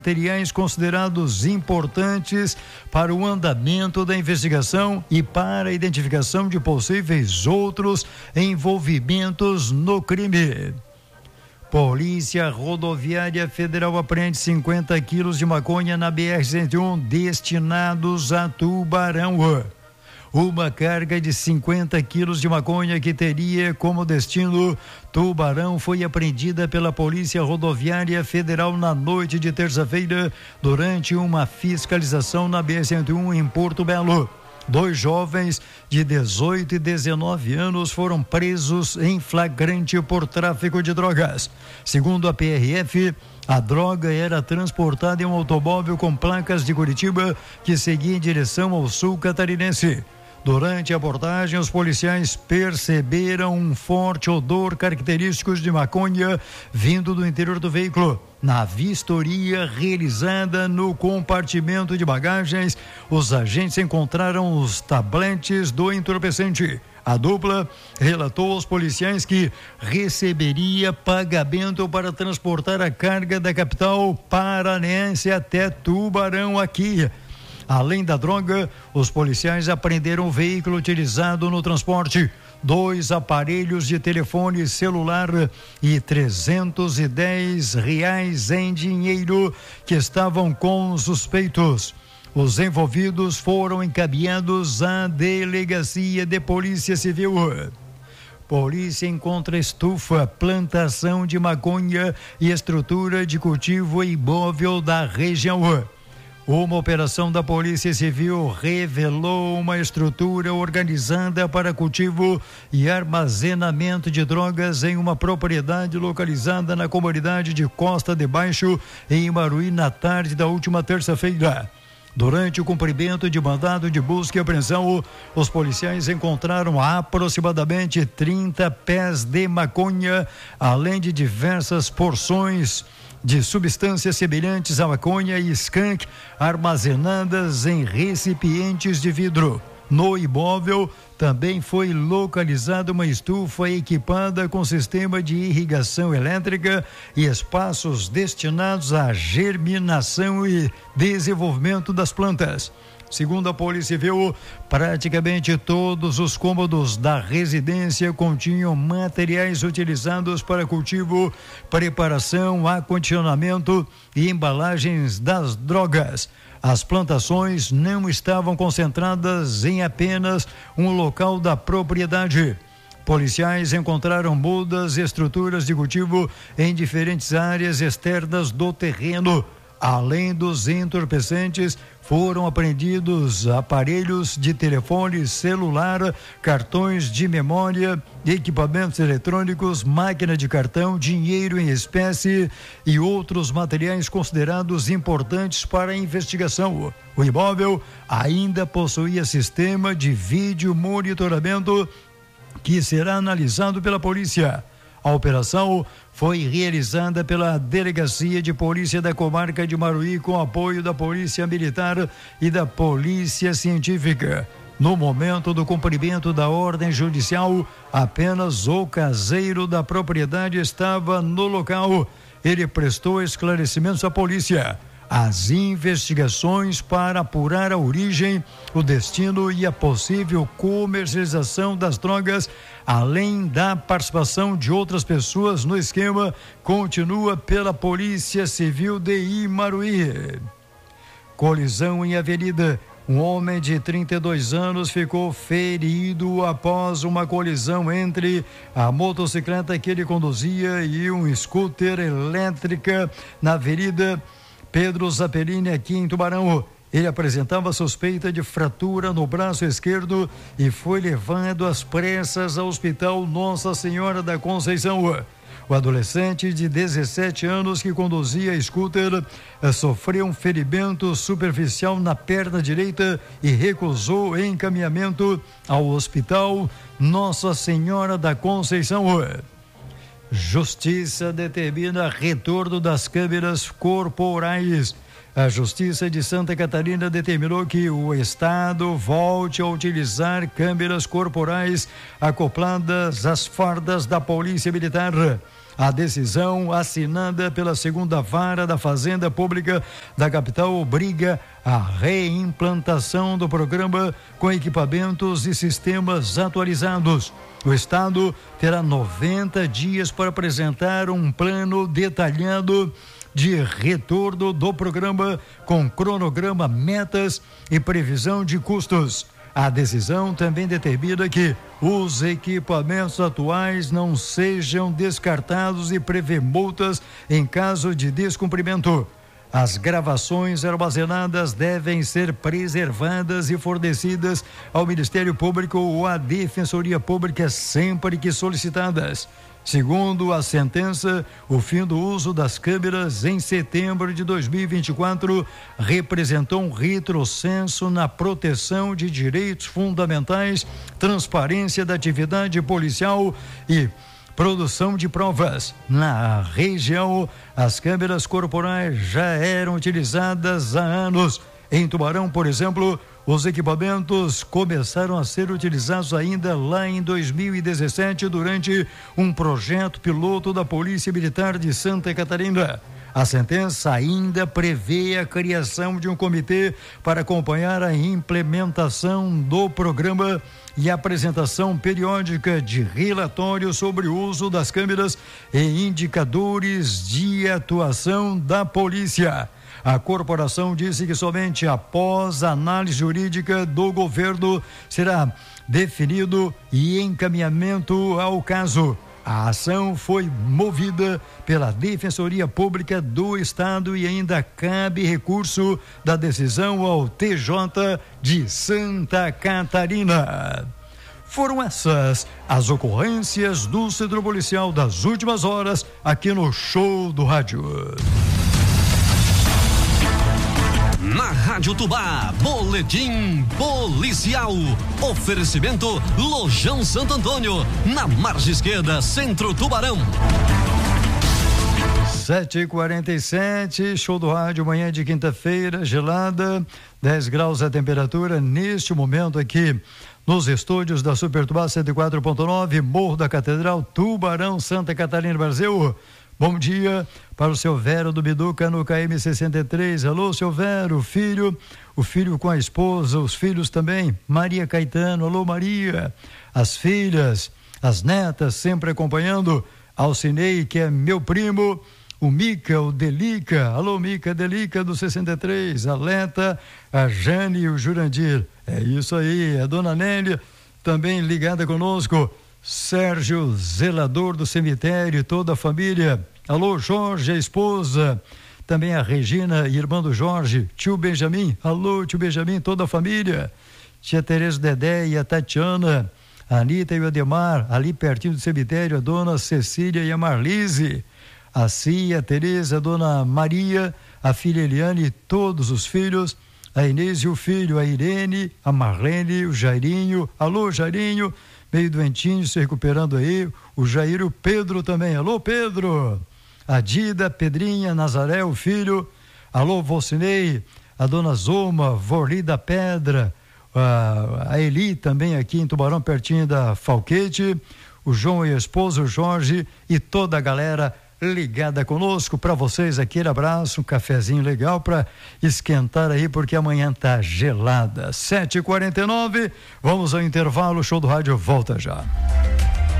materiais considerados importantes para o andamento da investigação e para a identificação de possíveis outros envolvimentos no crime. Polícia Rodoviária Federal apreende 50 quilos de maconha na BR-101 destinados a Tubarão. Uma carga de 50 quilos de maconha que teria como destino Tubarão foi apreendida pela Polícia Rodoviária Federal na noite de terça-feira durante uma fiscalização na BR-101 em Porto Belo. 2 jovens de 18 e 19 anos foram presos em flagrante por tráfico de drogas. Segundo a PRF, a droga era transportada em um automóvel com placas de Curitiba que seguia em direção ao sul catarinense. Durante a abordagem, os policiais perceberam um forte odor característico de maconha vindo do interior do veículo. Na vistoria realizada no compartimento de bagagens, os agentes encontraram os tabletes do entorpecente. A dupla relatou aos policiais que receberia pagamento para transportar a carga da capital paranense até Tubarão aqui. Além da droga, os policiais apreenderam o veículo utilizado no transporte, 2 aparelhos de telefone celular e R$310 em dinheiro que estavam com os suspeitos. Os envolvidos foram encaminhados à Delegacia de Polícia Civil. Polícia encontra estufa, plantação de maconha e estrutura de cultivo imóvel da região. Uma operação da Polícia Civil revelou uma estrutura organizada para cultivo e armazenamento de drogas em uma propriedade localizada na comunidade de Costa de Baixo, em Imaruí, na tarde da última terça-feira. Durante o cumprimento de mandado de busca e apreensão, os policiais encontraram aproximadamente 30 pés de maconha, além de diversas porções de substâncias semelhantes à maconha e skunk armazenadas em recipientes de vidro. No imóvel também foi localizada uma estufa equipada com sistema de irrigação elétrica e espaços destinados à germinação e desenvolvimento das plantas. Segundo a Polícia Civil, praticamente todos os cômodos da residência continham materiais utilizados para cultivo, preparação, acondicionamento e embalagens das drogas. As plantações não estavam concentradas em apenas um local da propriedade. Policiais encontraram mudas e estruturas de cultivo em diferentes áreas externas do terreno. Além dos entorpecentes, foram apreendidos aparelhos de telefone celular, cartões de memória, equipamentos eletrônicos, máquina de cartão, dinheiro em espécie e outros materiais considerados importantes para a investigação. O imóvel ainda possuía sistema de vídeo monitoramento que será analisado pela polícia. A operação foi realizada pela Delegacia de Polícia da Comarca de Imaruí com apoio da Polícia Militar e da Polícia Científica. No momento do cumprimento da ordem judicial, apenas o caseiro da propriedade estava no local. Ele prestou esclarecimentos à polícia. As investigações para apurar a origem, o destino e a possível comercialização das drogas, além da participação de outras pessoas no esquema, continua pela Polícia Civil de Imaruí. Colisão em avenida. Um homem de 32 anos ficou ferido após uma colisão entre a motocicleta que ele conduzia e um scooter elétrica na avenida Pedro Zaperini, aqui em Tubarão. Ele apresentava suspeita de fratura no braço esquerdo e foi levado às pressas ao Hospital Nossa Senhora da Conceição. O adolescente de 17 anos que conduzia a scooter sofreu um ferimento superficial na perna direita e recusou encaminhamento ao Hospital Nossa Senhora da Conceição. Justiça determina retorno das câmeras corporais. A Justiça de Santa Catarina determinou que o Estado volte a utilizar câmeras corporais acopladas às fardas da Polícia Militar. A decisão assinada pela segunda vara da Fazenda Pública da capital obriga a reimplantação do programa com equipamentos e sistemas atualizados. O Estado terá 90 dias para apresentar um plano detalhado de retorno do programa com cronograma, metas e previsão de custos. A decisão também determina que os equipamentos atuais não sejam descartados e prevê multas em caso de descumprimento. As gravações armazenadas devem ser preservadas e fornecidas ao Ministério Público ou à Defensoria Pública sempre que solicitadas. Segundo a sentença, o fim do uso das câmeras em setembro de 2024 representou um retrocesso na proteção de direitos fundamentais, transparência da atividade policial e produção de provas. Na região, as câmeras corporais já eram utilizadas há anos. Em Tubarão, por exemplo, os equipamentos começaram a ser utilizados ainda lá em 2017 durante um projeto piloto da Polícia Militar de Santa Catarina. A sentença ainda prevê a criação de um comitê para acompanhar a implementação do programa e a apresentação periódica de relatórios sobre o uso das câmeras e indicadores de atuação da polícia. A corporação disse que somente após a análise jurídica do governo será definido e encaminhamento ao caso. A ação foi movida pela Defensoria Pública do Estado e ainda cabe recurso da decisão ao TJ de Santa Catarina. Foram essas as ocorrências do Centro Policial das últimas horas aqui no Show do Rádio. Na Rádio Tubá, boletim policial. Oferecimento Lojão Santo Antônio, na margem esquerda, Centro Tubarão. 7h47, Show do Rádio, manhã de quinta-feira, gelada, 10 graus a temperatura neste momento aqui nos estúdios da Super Tubá 104.9, Morro da Catedral, Tubarão, Santa Catarina, Brasil. Bom dia para o seu Vero do Biduca no KM 63. Alô, seu Vero, o filho com a esposa, os filhos também. Maria Caetano, alô, Maria. As filhas, as netas sempre acompanhando. Alcinei, que é meu primo. O Mica, o Delica, alô, Mica, Delica do 63. A Leta, a Jane e o Jurandir. É isso aí, a dona Nélia também ligada conosco. Sérgio, zelador do cemitério, e toda a família. Alô, Jorge, a esposa, também a Regina, irmã do Jorge, tio Benjamin, alô, tio Benjamin, toda a família. Tia Tereza Dedé e a Tatiana, a Anitta e o Ademar, ali pertinho do cemitério, a dona Cecília e a Marlise, a Cia, a Tereza, a dona Maria, a filha Eliane e todos os filhos, a Inês e o filho, a Irene, a Marlene, o Jairinho, alô, Jairinho, meio doentinho, se recuperando aí, o Jair e o Pedro também, alô, Pedro, a Dida, Pedrinha, Nazaré, o filho, alô, Volcinei, a dona Zoma, Vorli da Pedra, a Eli também aqui em Tubarão, pertinho da Falquete, o João e a esposa, o Jorge e toda a galera ligada conosco. Para vocês, aquele abraço, um cafezinho legal para esquentar aí, porque amanhã tá gelada. 7h49, vamos ao intervalo, o Show do Rádio volta já.